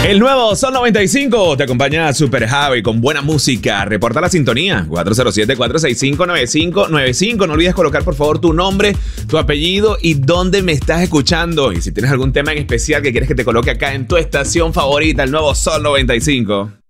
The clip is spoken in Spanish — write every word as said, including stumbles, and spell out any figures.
El nuevo Sol noventa y cinco te acompaña Super Javi con buena música. Reporta la sintonía cuatro cero siete, cuatro seis cinco, nueve cinco nueve cinco. No olvides colocar por favor tu nombre, tu apellido y dónde me estás escuchando. Y si tienes algún tema en especial que quieres que te coloque acá en tu estación favorita, el nuevo Sol noventa y cinco.